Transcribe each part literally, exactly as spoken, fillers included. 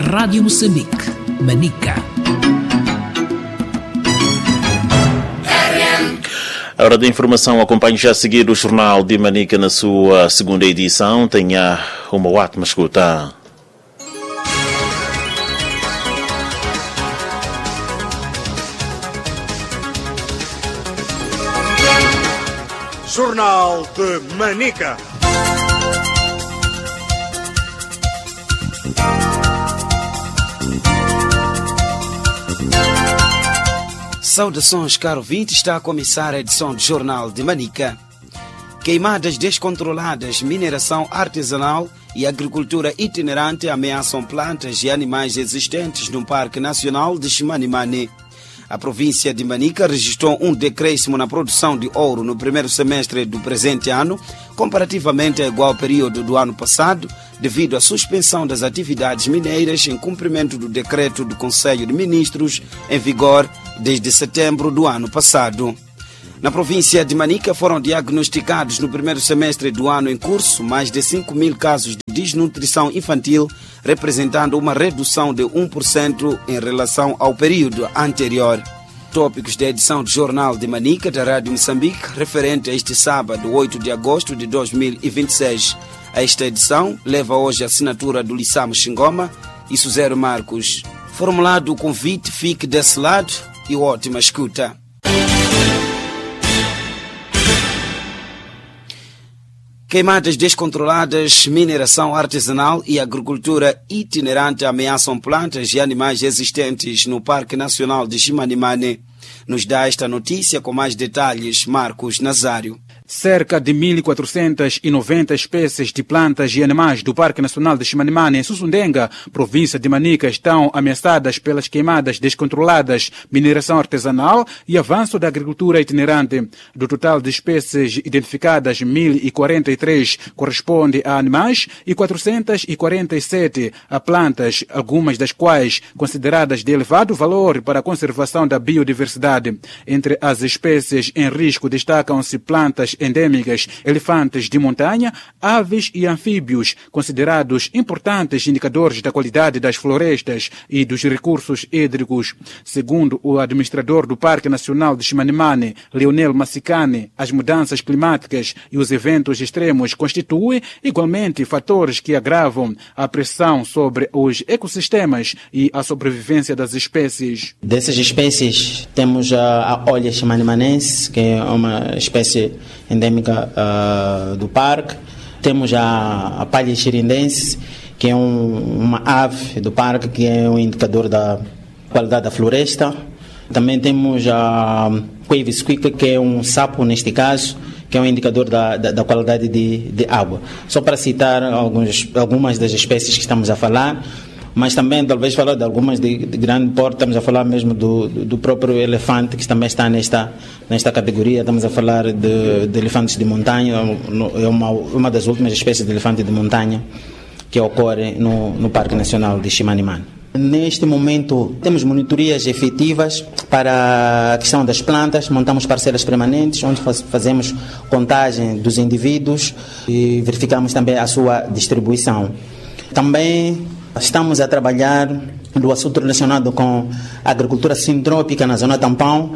Rádio Moçambique, Manica. A hora da informação, acompanhe já a seguir o Jornal de Manica na sua segunda edição. Tenha uma ótima escuta. Jornal de Manica. Saudações, caro ouvinte, está a começar a edição do Jornal de Manica. Queimadas descontroladas, mineração artesanal e agricultura itinerante ameaçam plantas e animais existentes no Parque Nacional de Chimanimane. A província de Manica registrou um decréscimo na produção de ouro no primeiro semestre do presente ano, comparativamente ao igual período do ano passado, devido à suspensão das atividades mineiras em cumprimento do decreto do Conselho de Ministros em vigor desde setembro do ano passado. Na província de Manica foram diagnosticados no primeiro semestre do ano em curso mais de cinco mil casos de desnutrição infantil, representando uma redução de um por cento em relação ao período anterior. Tópicos da edição do Jornal de Manica da Rádio Moçambique, referente a este sábado, oito de agosto de dois mil e vinte e seis. A esta edição leva hoje a assinatura do Lissamo Xingoma e Suzero Marcos. Formulado o convite, fique desse lado e ótima escuta. Queimadas descontroladas, mineração artesanal e agricultura itinerante ameaçam plantas e animais existentes no Parque Nacional de Chimanimane. Nos dá esta notícia com mais detalhes Marcos Nazário. Cerca de mil quatrocentas e noventa espécies de plantas e animais do Parque Nacional de Chimanimane, em Sussundenga, província de Manica, estão ameaçadas pelas queimadas descontroladas, mineração artesanal e avanço da agricultura itinerante. Do total de espécies identificadas, mil e quarenta e três corresponde a animais e quatrocentas e quarenta e sete a plantas, algumas das quais consideradas de elevado valor para a conservação da biodiversidade. Entre as espécies em risco destacam-se plantas endêmicas, elefantes de montanha, aves e anfíbios, considerados importantes indicadores da qualidade das florestas e dos recursos hídricos. Segundo o administrador do Parque Nacional de Chimanimane, Leonel Massicane, as mudanças climáticas e os eventos extremos constituem igualmente fatores que agravam a pressão sobre os ecossistemas e a sobrevivência das espécies. Dessas espécies temos a, a olha chimanimanense, que é uma espécie endêmica uh, do parque. Temos a, a palha xirindense, que é um, uma ave do parque, que é um indicador da qualidade da floresta. Também temos a Cuivisquica, que é um sapo, neste caso, que é um indicador da, da, da qualidade de, de água. Só para citar alguns, algumas das espécies que estamos a falar, mas também talvez falar de algumas de, de grande porte. Estamos a falar mesmo do, do próprio elefante, que também está nesta, nesta categoria. Estamos a falar de, de elefantes de montanha, é uma, uma das últimas espécies de elefante de montanha que ocorre no, no Parque Nacional de Chimanimane. Neste momento temos monitorias efetivas para a questão das plantas, montamos parcelas permanentes onde faz, fazemos contagem dos indivíduos e verificamos também a sua distribuição. Também estamos a trabalhar no assunto relacionado com a agricultura sintrópica na zona tampão,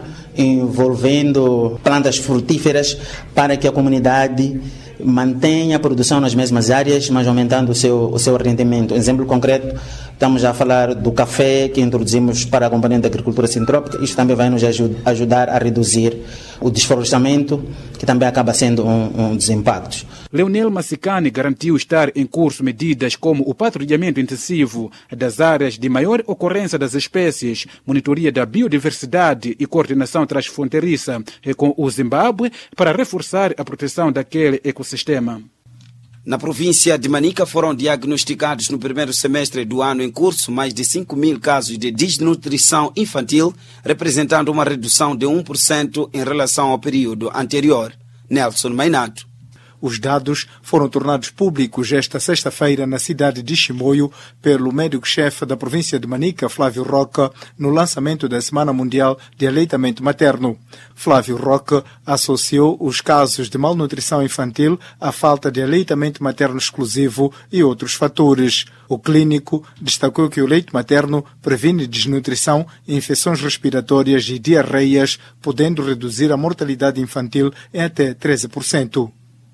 envolvendo plantas frutíferas para que a comunidade mantenha a produção nas mesmas áreas, mas aumentando o seu, o seu rendimento. Exemplo concreto, estamos a falar do café que introduzimos para a componente da agricultura sintrópica. Isto também vai nos ajudar a reduzir o desflorestamento, que também acaba sendo um, um dos impactos. Leonel Massicane garantiu estar em curso medidas como o patrulhamento intensivo das áreas de maior ocorrência das espécies, monitoria da biodiversidade e coordenação transfronteiriça com o Zimbábue para reforçar a proteção daquele ecossistema. Na província de Manica foram diagnosticados no primeiro semestre do ano em curso mais de cinco mil casos de desnutrição infantil, representando uma redução de um por cento em relação ao período anterior. Nelson Mainato. Os dados foram tornados públicos esta sexta-feira na cidade de Chimoio pelo médico-chefe da província de Manica, Flávio Roca, no lançamento da Semana Mundial de Aleitamento Materno. Flávio Roca associou os casos de malnutrição infantil à falta de aleitamento materno exclusivo e outros fatores. O clínico destacou que o leite materno previne desnutrição, infecções respiratórias e diarreias, podendo reduzir a mortalidade infantil em até treze por cento.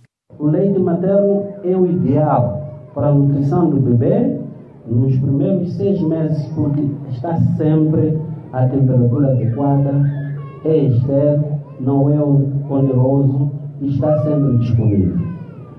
O leite materno é o ideal para a nutrição do bebê nos primeiros seis meses, porque está sempre à temperatura adequada, é estéril, não é oneroso e está sempre disponível.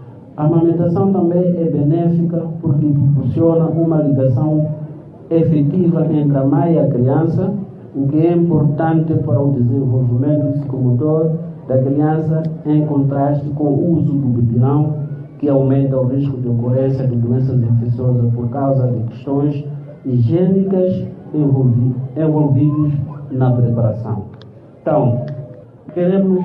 A amamentação também é benéfica porque proporciona uma ligação efetiva entre a mãe e a criança, o que é importante para o desenvolvimento psicomotor da criança, em contraste com o uso do betirão, que aumenta o risco de ocorrência de doenças infecciosas por causa de questões higiênicas envolvi- envolvidas na preparação. Então, queremos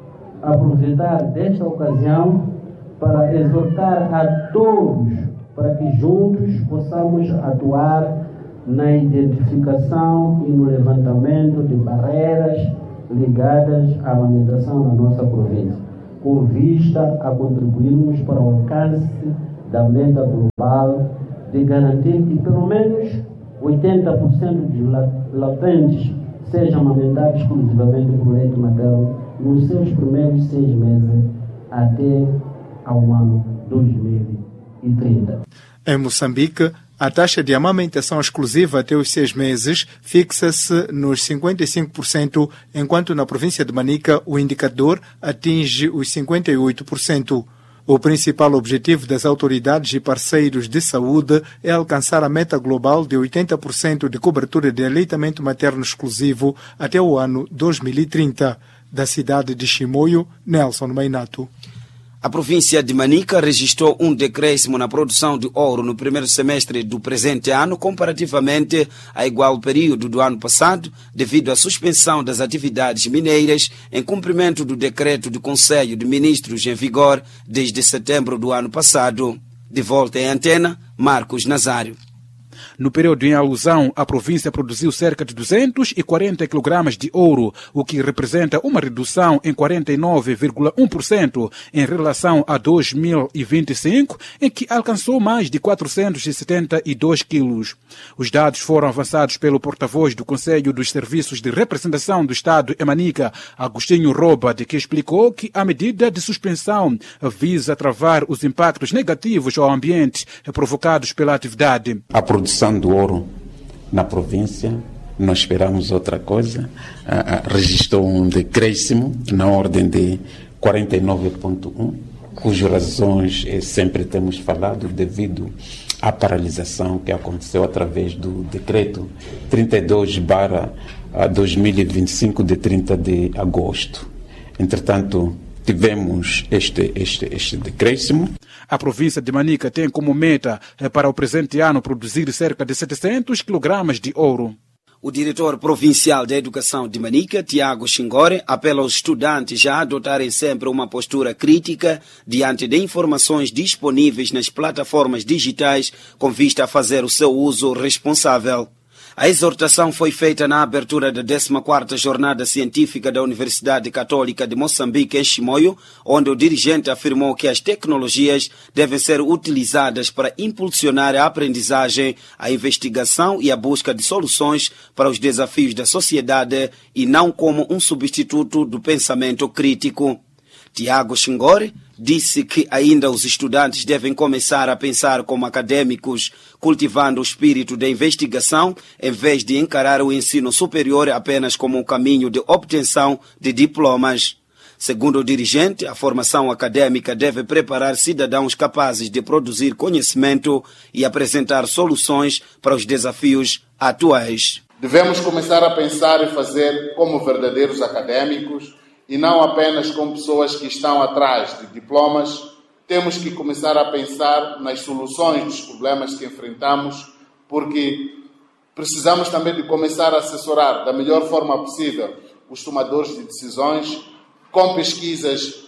aproveitar desta ocasião para exortar a todos para que juntos possamos atuar na identificação e no levantamento de barreiras ligadas à amamentação na nossa província, com vista a contribuirmos para o alcance da meta global de garantir que pelo menos oitenta por cento dos latentes sejam amamentados exclusivamente por leite materno nos seus primeiros seis meses até ao ano dois mil e trinta. Em Moçambique, a taxa de amamentação exclusiva até os seis meses fixa-se nos cinquenta e cinco por cento, enquanto na província de Manica o indicador atinge os cinquenta e oito por cento. O principal objetivo das autoridades e parceiros de saúde é alcançar a meta global de oitenta por cento de cobertura de aleitamento materno exclusivo até o ano dois mil e trinta. Da cidade de Chimoio, Nelson Mainato. A província de Manica registrou um decréscimo na produção de ouro no primeiro semestre do presente ano, comparativamente a igual período do ano passado, devido à suspensão das atividades mineiras em cumprimento do decreto do Conselho de Ministros em vigor desde setembro do ano passado. De volta em antena, Marcos Nazário. No período em alusão, a província produziu cerca de duzentos e quarenta quilogramas de ouro, o que representa uma redução em quarenta e nove vírgula um por cento em relação a dois mil e vinte e cinco, em que alcançou mais de quatrocentos e setenta e dois quilos. Os dados foram avançados pelo porta-voz do Conselho dos Serviços de Representação do Estado em Manica, Agostinho Robert, que explicou que a medida de suspensão visa travar os impactos negativos ao ambiente provocados pela atividade. A produção do ouro na província, não esperamos outra coisa, uh, uh, registrou um decréscimo na ordem de quarenta e nove vírgula um, cujas razões eh, sempre temos falado devido à paralisação que aconteceu através do decreto trinta e dois barra dois mil e vinte e cinco de trinta de agosto. Entretanto, tivemos este, este, este decréscimo. A província de Manica tem como meta para o presente ano produzir cerca de setecentos quilogramas de ouro. O diretor provincial da Educação de Manica, Tiago Xingore, apela aos estudantes a adotarem sempre uma postura crítica diante de informações disponíveis nas plataformas digitais com vista a fazer o seu uso responsável. A exortação foi feita na abertura da décima quarta Jornada Científica da Universidade Católica de Moçambique, em Chimoio, onde o dirigente afirmou que as tecnologias devem ser utilizadas para impulsionar a aprendizagem, a investigação e a busca de soluções para os desafios da sociedade e não como um substituto do pensamento crítico. Tiago Xingore disse que ainda os estudantes devem começar a pensar como acadêmicos, cultivando o espírito de investigação, em vez de encarar o ensino superior apenas como um caminho de obtenção de diplomas. Segundo o dirigente, a formação acadêmica deve preparar cidadãos capazes de produzir conhecimento e apresentar soluções para os desafios atuais. Devemos começar a pensar e fazer como verdadeiros acadêmicos, e não apenas com pessoas que estão atrás de diplomas. Temos que começar a pensar nas soluções dos problemas que enfrentamos, porque precisamos também de começar a assessorar da melhor forma possível os tomadores de decisões, com pesquisas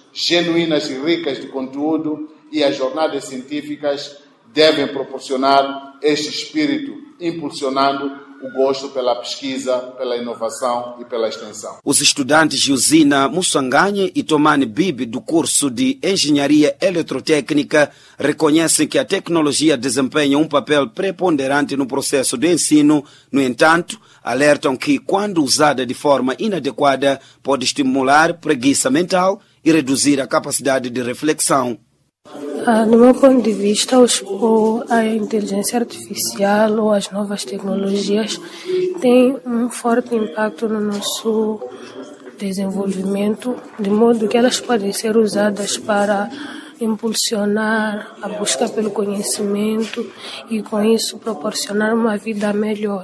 genuínas e ricas de conteúdo, e as jornadas científicas devem proporcionar este espírito, impulsionando o gosto pela pesquisa, pela inovação e pela extensão. Os estudantes de usina Mussanganhe e Tomane Bibi do curso de Engenharia Eletrotécnica reconhecem que a tecnologia desempenha um papel preponderante no processo de ensino. No entanto, alertam que, quando usada de forma inadequada, pode estimular preguiça mental e reduzir a capacidade de reflexão. Ah, do meu ponto de vista, os, ou a inteligência artificial ou as novas tecnologias têm um forte impacto no nosso desenvolvimento, de modo que elas podem ser usadas para impulsionar a busca pelo conhecimento e, com isso, proporcionar uma vida melhor.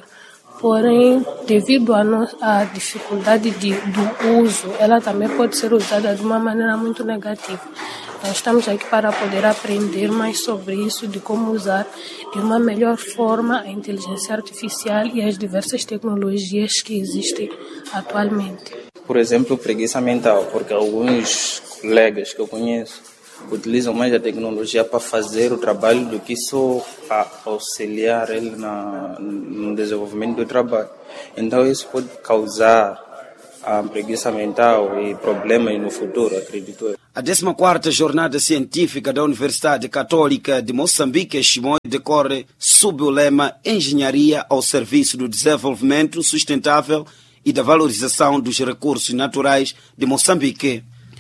Porém, devido à, no, à dificuldade de, do uso, ela também pode ser usada de uma maneira muito negativa. Nós estamos aqui para poder aprender mais sobre isso, de como usar de uma melhor forma a inteligência artificial e as diversas tecnologias que existem atualmente. Por exemplo, preguiça mental, porque alguns colegas que eu conheço utilizam mais a tecnologia para fazer o trabalho do que só a auxiliar ele na, no desenvolvimento do trabalho. Então isso pode causar a preguiça mental e problemas no futuro, acredito eu. A décima quarta Jornada Científica da Universidade Católica de Moçambique, Chimoio, decorre sob o lema Engenharia ao Serviço do Desenvolvimento Sustentável e da Valorização dos Recursos Naturais de Moçambique.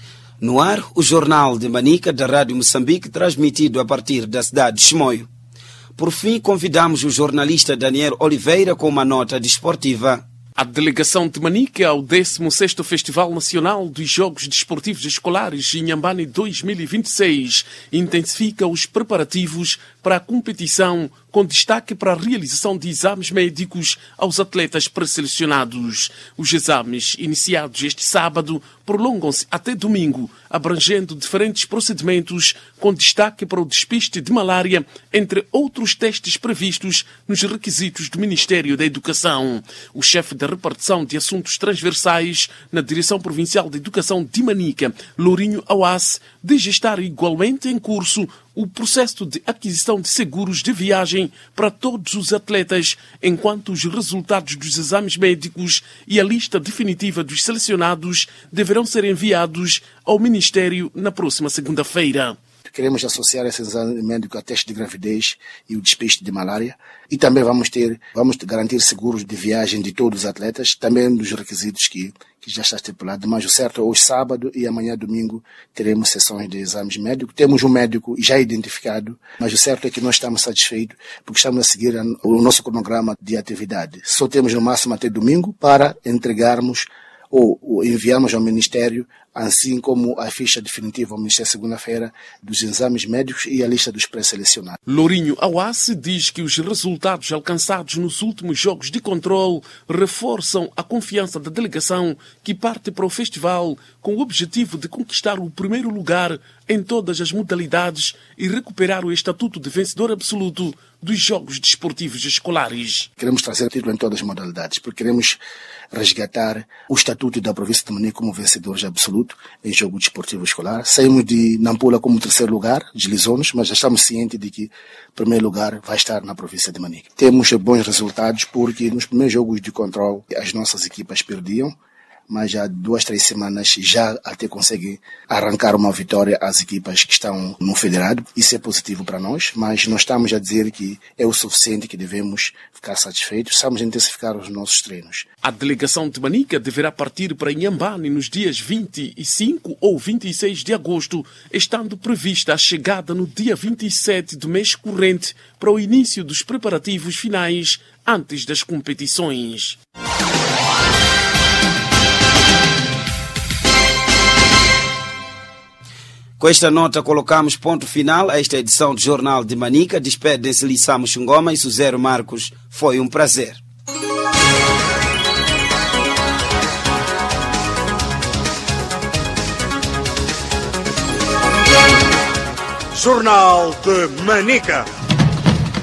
No ar, o Jornal de Manica da Rádio Moçambique, transmitido a partir da cidade de Chimoio. Por fim, convidamos o jornalista Daniel Oliveira com uma nota desportiva. A delegação de Manica ao décimo sexto Festival Nacional dos Jogos Desportivos Escolares Inhambane dois mil e vinte e seis intensifica os preparativos para a competição, com destaque para a realização de exames médicos aos atletas pré-selecionados. Os exames, iniciados este sábado, prolongam-se até domingo, abrangendo diferentes procedimentos, com destaque para o despiste de malária, entre outros testes previstos nos requisitos do Ministério da Educação. O chefe da repartição de assuntos transversais na Direção Provincial de Educação de Manica, Lourinho Awass, diz estar igualmente em curso o processo de aquisição de seguros de viagem para todos os atletas, enquanto os resultados dos exames médicos e a lista definitiva dos selecionados deverão ser enviados ao Ministério na próxima segunda-feira. Queremos associar esse exame médico a teste de gravidez e o despiste de malária. E também vamos ter, vamos garantir seguros de viagem de todos os atletas, também dos requisitos que, que já está estipulado. Mas o certo é hoje sábado e amanhã domingo teremos sessões de exames médicos. Temos um médico já identificado, mas o certo é que nós estamos satisfeitos porque estamos a seguir o nosso cronograma de atividade. Só temos no máximo até domingo para entregarmos ou, ou enviarmos ao Ministério, assim como a ficha definitiva ao Ministério segunda-feira dos exames médicos e a lista dos pré-selecionados. Lourinho Awass diz que os resultados alcançados nos últimos jogos de controle reforçam a confiança da delegação, que parte para o festival com o objetivo de conquistar o primeiro lugar em todas as modalidades e recuperar o estatuto de vencedor absoluto dos Jogos Desportivos Escolares. Queremos trazer título em todas as modalidades, porque queremos resgatar o estatuto da província de Manica como vencedores absoluto em jogo desportivo escolar. Saímos de Nampula como terceiro lugar, deslizou-nos, mas já estamos cientes de que o primeiro lugar vai estar na província de Manica. Temos bons resultados porque nos primeiros jogos de controle as nossas equipas perdiam, mas há duas, três semanas já até conseguem arrancar uma vitória às equipas que estão no federado. Isso é positivo para nós, mas nós estamos a dizer que é o suficiente, que devemos ficar satisfeitos. Estamos a intensificar os nossos treinos. A delegação de Manica deverá partir para Inhambane nos dias vinte e cinco ou vinte e seis de agosto, estando prevista a chegada no dia vinte e sete do mês corrente para o início dos preparativos finais antes das competições. Com esta nota colocamos ponto final a esta edição do Jornal de Manica. Despedem-se Lissamo Xungoma e Suzero Marcos. Foi um prazer. Jornal de Manica.